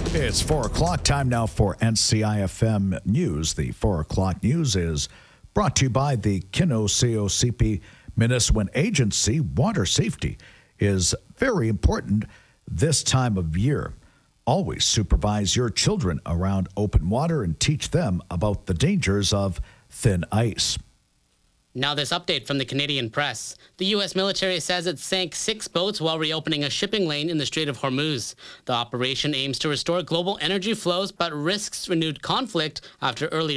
It's 4 o'clock. Time now for NCIFM News. The 4 o'clock news is brought to you by the Kino COCP Minnesota Agency. Water safety is very important this time of year. Always supervise your children around open water and teach them about the dangers of thin ice. Now this update from the Canadian Press. The U.S. military says it sank 6 boats while reopening a shipping lane in the Strait of Hormuz. The operation aims to restore global energy flows but risks renewed conflict after earlier